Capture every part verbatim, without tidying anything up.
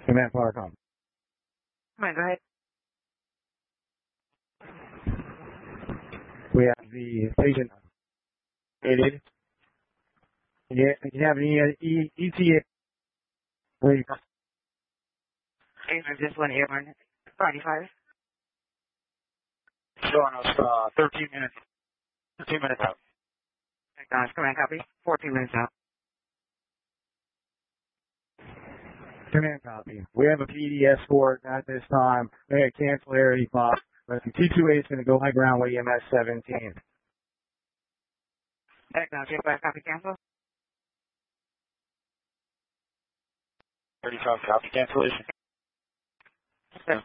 Command Parcom. Come on, go ahead. We have the patient aided. You you have any E- ETA? Wait, Airborne, just one airborne. Friday fire. showing us uh, thirteen minutes. thirteen minutes out. Guys, command copy. fourteen minutes out. Command copy. We have a P D escort at this time. We had cancel Air eighty-five. But the T two A is going to go high ground with E M S seventeen. Acknowledge, five copy cancel. thirty-five copy cancellation. Okay.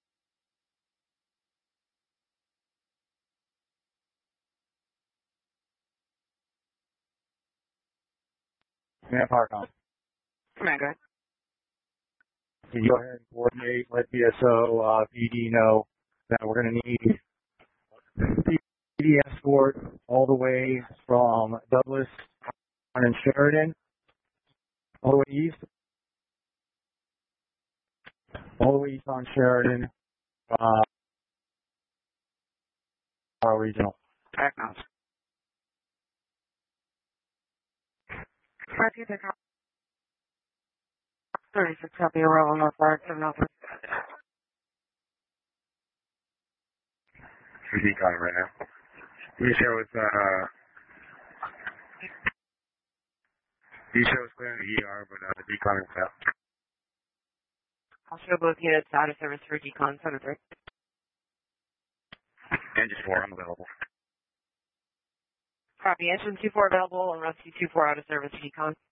Command Parcom. Command, go ahead. Can you go ahead and coordinate, let B S O, uh, P D know that we're going to need P D escort all the way from Douglas and Sheridan, all the way east, all the way east on Sheridan, uh, our regional. Acknowledge. Five two pick up. thirty-six copy arrival north fire seven oh three. We're deconning right now. You show us, uh, you show us clearing the E R, but uh, the deconning is out. I'll show both units out of service for decon seven three. Engine four unavailable. Copy, engine two four available and rescue two four out of service decon.